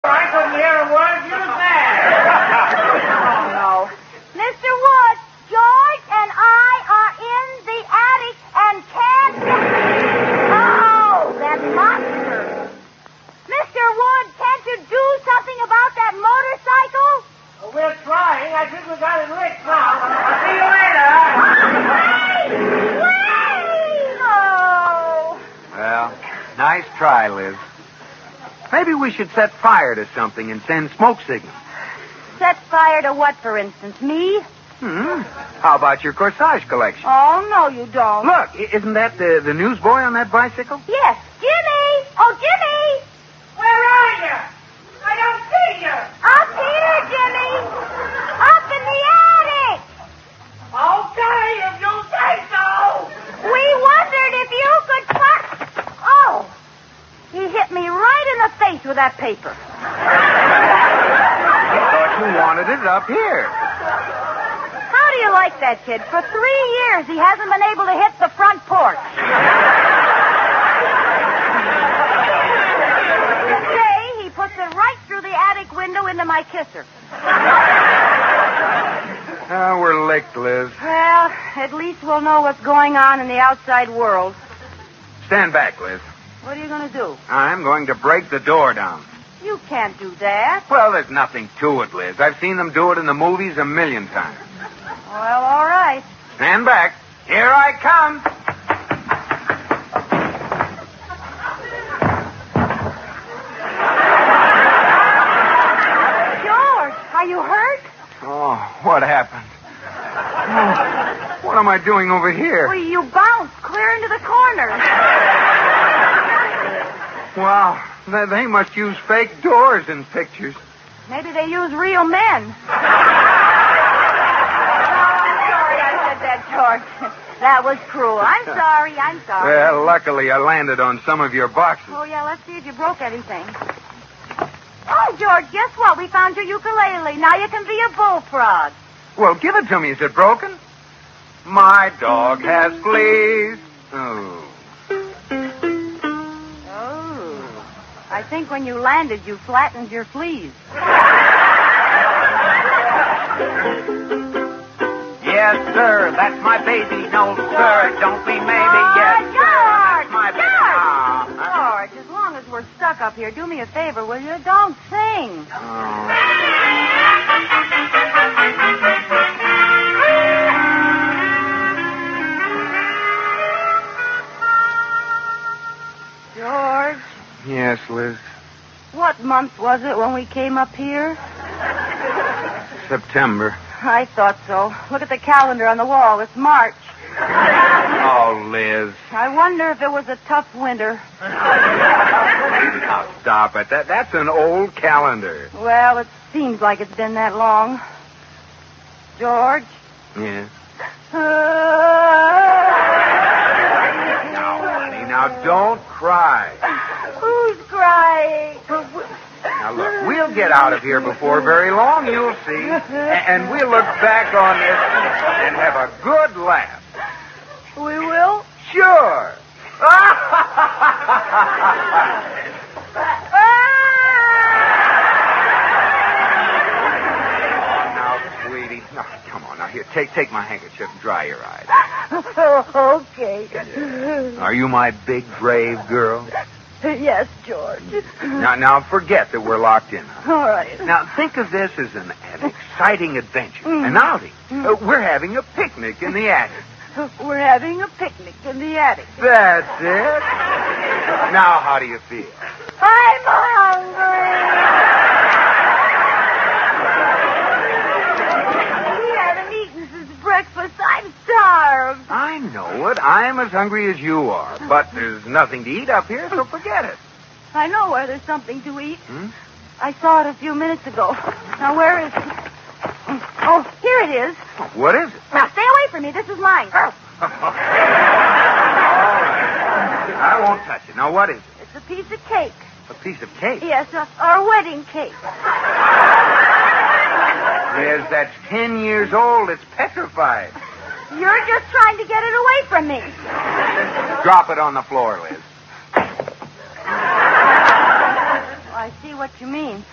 I couldn't hear a word you said. Oh, no. Mr. Wood, George and I are in the attic and can't... Oh, that monster. Mr. Wood, can't you do something about that motorcycle? We're trying. I think we got it licked now. I'll see you later. Wait! Oh. Well, nice try, Liz. Maybe we should set fire to something and send smoke signals. Set fire to what, for instance? Me? How about your corsage collection? Oh, no, you don't. Look, isn't that the newsboy on that bicycle? Yes. Jimmy! Oh, Jimmy! Where are you? I don't see you. Up here, Jimmy! Up in the attic! Okay, if you say so. We wondered if you could Oh! He hit me right in the face with that paper. I thought you wanted it up here. How do you like that kid? For 3 years, he hasn't been able to hit the front porch. Today, he puts it right through the attic window into my kisser. We're licked, Liz. Well, at least we'll know what's going on in the outside world. Stand back, Liz. What are you going to do? I'm going to break the door down. You can't do that. Well, there's nothing to it, Liz. I've seen them do it in the movies 1,000,000 times. Well, all right. Stand back. Here I come. George, are you hurt? Oh, what happened? Oh, what am I doing over here? Well, you bounced clear into the corner. Wow, they must use fake doors in pictures. Maybe they use real men. Oh, I'm sorry I said that, George. That was cruel. I'm sorry. Well, luckily I landed on some of your boxes. Oh, yeah, let's see if you broke anything. Oh, George, guess what? We found your ukulele. Now you can be a bullfrog. Well, give it to me. Is it broken? My dog has fleas. Oh. I think when you landed, you flattened your fleas. Yes, sir. That's my baby. No, sir. Don't be maybe. Yes, sir. That's my baby. George, as long as we're stuck up here, do me a favor, will you? Don't sing. George? Yes, Liz. What month was it when we came up here? September. I thought so. Look at the calendar on the wall. It's March. Oh, Liz. I wonder if it was a tough winter. Now, stop it. That's an old calendar. Well, it seems like it's been that long. George? Yes. Now, honey, now don't cry. Who's crying? Now, look, we'll get out of here before very long, you'll see. And we'll look back on this and have a good laugh. We will? Sure. Now, sweetie. No, come on. Now, here, take my handkerchief and dry your eyes. Okay. Are you my big, brave girl? Yes, George. Now, forget that we're locked in. All right. Now, think of this as an exciting adventure, an outing. We're having a picnic in the attic. We're having a picnic in the attic. That's it. Now, how do you feel? I'm hungry. We haven't eaten since breakfast. I'm starved. I know it. I'm as hungry as you are. But there's nothing to eat up here, so forget it. I know where there's something to eat. I saw it a few minutes ago. Now, where is it? Oh, here it is. What is it? Now, stay away from me. This is mine. All right. I won't touch it. Now, what is it? It's a piece of cake. A piece of cake? Yes, our wedding cake. Liz, that's 10 years old. It's petrified. You're just trying to get it away from me. Drop it on the floor, Liz. I see what you mean.